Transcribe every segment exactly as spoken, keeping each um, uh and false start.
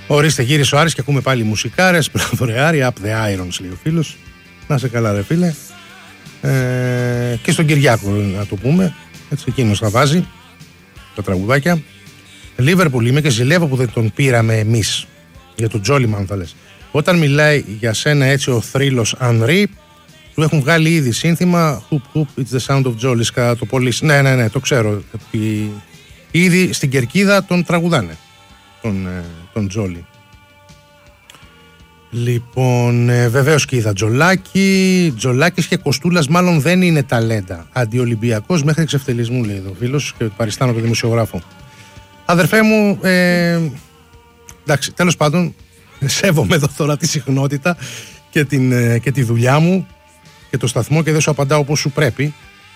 Ορίστε, γύρισε ο Άρης και ακούμε πάλι μουσικάρες. Μπράβο ρε Άρη, up the irons λέει ο φίλος. Να σε καλά ρε φίλε. Ε, και στον Κυριάκο να το πούμε. Έτσι εκείνος θα βάζει τα τραγουδάκια. Λίβερπουλ, είμαι και ζηλεύω που δεν τον πήραμε εμείς. Για τον Τζόλιμαν θα λες. Όταν μιλάει για σένα έτσι ο θρύλος Ανρί, του έχουν βγάλει ήδη σύνθημα Hoop Hoop, it's the sound of Jolly, κατά το πολύ. Ναι, ναι, ναι, το ξέρω. Ήδη στην Κερκίδα τον τραγουδάνε. Τον, τον Τζόλι. Λοιπόν, ε, βεβαίως και είδα Τζολάκη. Τζολάκης και Κοστούλας μάλλον δεν είναι ταλέντα. Αντιολυμπιακός μέχρι εξευτελισμού, λέει εδώ ο φίλος, και παριστάνω το δημοσιογράφο. Αδερφέ μου, ε, εντάξει, τέλος πάντων, σέβομαι εδώ τώρα τη συχνότητα και, την, ε, και τη δουλειά μου και το σταθμό και δεν σου απαντάω όπως σου πρέπει.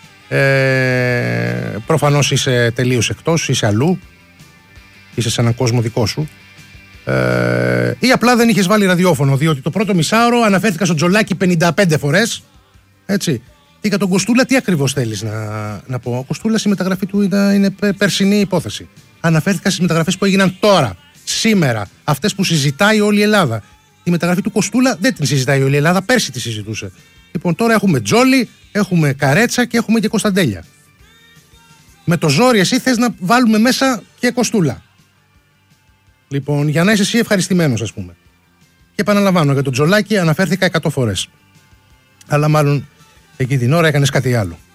Ε, προφανώς είσαι τελείως εκτός, είσαι αλλού, είσαι σε έναν κόσμο δικό σου. Ε, ή απλά δεν είχες βάλει ραδιόφωνο, διότι το πρώτο μισάωρο αναφέρθηκα στο Τζολάκη πενήντα πέντε φορές. Έτσι. Και για τον Κοστούλα, τι ακριβώς θέλεις να, να πω? Ο Κοστούλας, η μεταγραφή του είναι, είναι περσινή υπόθεση. Αναφέρθηκα στις μεταγραφές που έγιναν τώρα, σήμερα, αυτές που συζητάει όλη η Ελλάδα. Η μεταγραφή του Κοστούλα δεν την συζητάει όλη η Ελλάδα, πέρσι τη συζητούσε. Λοιπόν, τώρα έχουμε Τζόλι, έχουμε Καρέτσα και έχουμε και Κωνσταντέλια. Με το ζόρι, εσύ θες να βάλουμε μέσα και Κοστούλα. Λοιπόν, για να είσαι εσύ ευχαριστημένος, ας πούμε. Και επαναλαμβάνω, για τον Τζολάκη αναφέρθηκα εκατό φορές. Αλλά μάλλον εκεί την ώρα έκανες κάτι άλλο.